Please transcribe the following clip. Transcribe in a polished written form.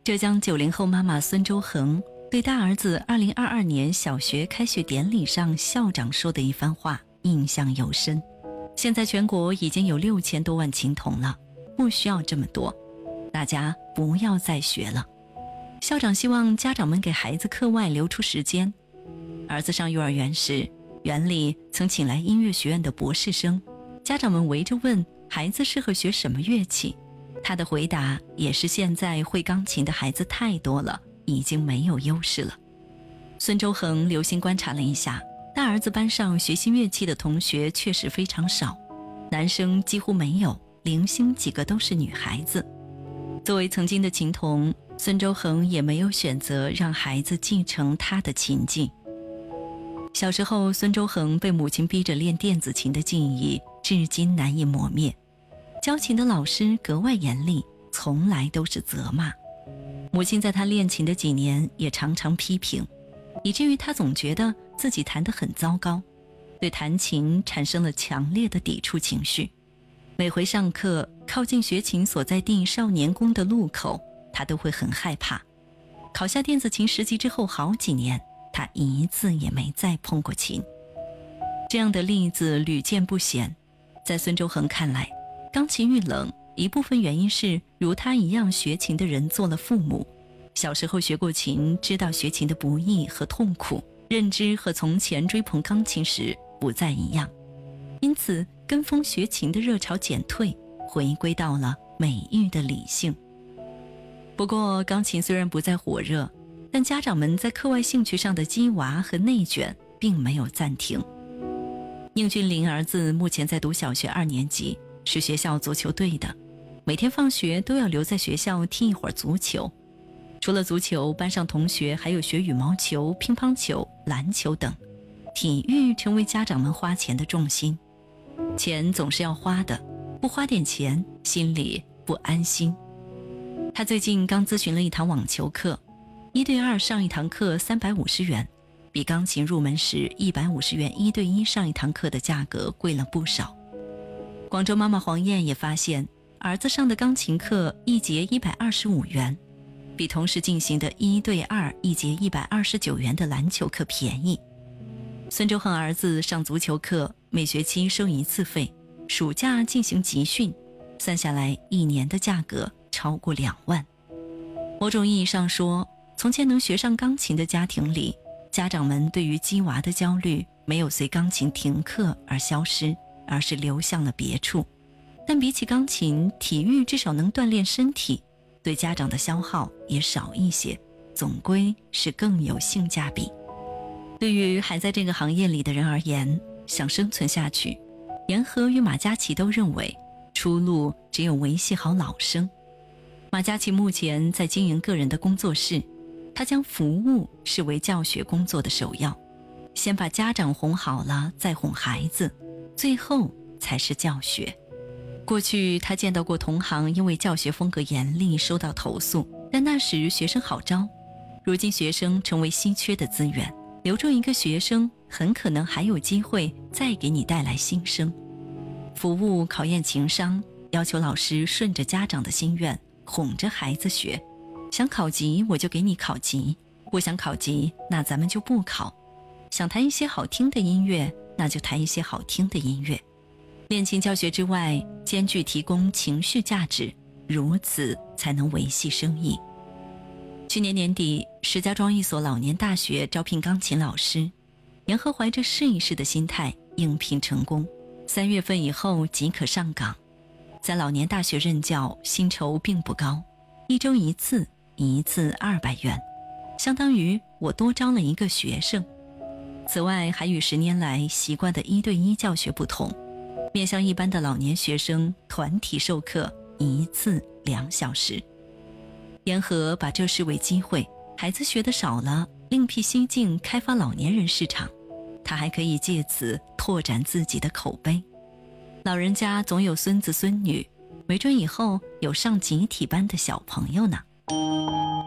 浙江90后妈妈孙周恒对大儿子2022年小学开学典礼上校长说的一番话印象尤深。现在全国已经有6000多万琴童了，不需要这么多，大家不要再学了。校长希望家长们给孩子课外留出时间。儿子上幼儿园时，园里曾请来音乐学院的博士生，家长们围着问孩子适合学什么乐器。他的回答也是现在会钢琴的孩子太多了，已经没有优势了。孙周恒留心观察了一下，大儿子班上学习乐器的同学确实非常少，男生几乎没有，零星几个都是女孩子。作为曾经的琴童，孙周恒也没有选择让孩子继承他的琴技。小时候，孙周恒被母亲逼着练电子琴的记忆至今难以磨灭。教琴的老师格外严厉，从来都是责骂。母亲在他练琴的几年也常常批评，以至于他总觉得自己弹得很糟糕，对弹琴产生了强烈的抵触情绪。每回上课靠近学琴所在地少年宫的路口，他都会很害怕。考下电子琴10级之后好几年，他一次也没再碰过琴。这样的例子屡见不鲜。在孙周恒看来，钢琴遇冷一部分原因是如他一样学琴的人做了父母，小时候学过琴，知道学琴的不易和痛苦，认知和从前追捧钢琴时不再一样，因此跟风学琴的热潮减退，回归到了美育的理性。不过钢琴虽然不再火热，但家长们在课外兴趣上的鸡娃和内卷并没有暂停。宁俊林儿子目前在读小学2年级，是学校足球队的，每天放学都要留在学校踢一会儿足球。除了足球，班上同学还有学羽毛球、乒乓球、篮球等，体育成为家长们花钱的重心。钱总是要花的，不花点钱，心里不安心。他最近刚咨询了一堂网球课，1对2上一堂课350元，比钢琴入门时150元1对1上一堂课的价格贵了不少。广州妈妈黄燕也发现，儿子上的钢琴课一节125元，比同时进行的1对2一节129元的篮球课便宜。孙周恒儿子上足球课，每学期收1次费，暑假进行集训，算下来1年的价格超过2万。某种意义上说，从前能学上钢琴的家庭里，家长们对于鸡娃的焦虑没有随钢琴停课而消失，而是流向了别处。但比起钢琴，体育至少能锻炼身体，对家长的消耗也少一些，总归是更有性价比。对于还在这个行业里的人而言，想生存下去，严和与马嘉祺都认为出路只有维系好老生。马嘉祺目前在经营个人的工作室，他将服务视为教学工作的首要，先把家长哄好了，再哄孩子，最后才是教学。过去他见到过同行因为教学风格严厉收到投诉，但那时学生好招。如今学生成为稀缺的资源，留住一个学生很可能还有机会再给你带来新生。服务考验情商，要求老师顺着家长的心愿，哄着孩子学。想考级我就给你考级，不想考级那咱们就不考。想弹一些好听的音乐，那就弹一些好听的音乐。练琴教学之外，兼具提供情绪价值，如此才能维系生意。去年年底，石家庄一所老年大学招聘钢琴老师，严和怀着试一试的心态应聘成功，3月份以后即可上岗。在老年大学任教，薪酬并不高，1周1次，1次200元，相当于我多招了一个学生。此外，还与10年来习惯的1对1教学不同，面向一般的老年学生，团体授课1次2小时。严和把这视为机会，孩子学得少了，另辟蹊径开发老年人市场，他还可以借此拓展自己的口碑。老人家总有孙子孙女，没准以后有上集体班的小朋友呢。